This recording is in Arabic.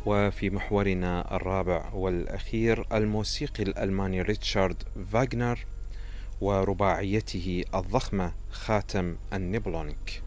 وفي محورنا الرابع والأخير الموسيقي الألماني ريتشارد فاغنر ورباعيته الضخمة خاتم النيبلونيك.